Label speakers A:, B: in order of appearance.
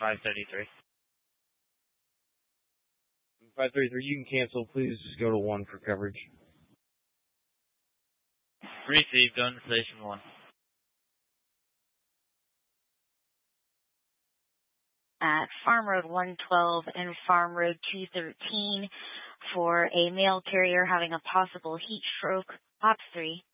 A: 533.
B: 533, you can cancel. Please just go to 1 for coverage.
A: Received, going to station 1.
C: At Farm Road 112 and Farm Road 213 for a mail carrier having a possible heat stroke, Ops 3.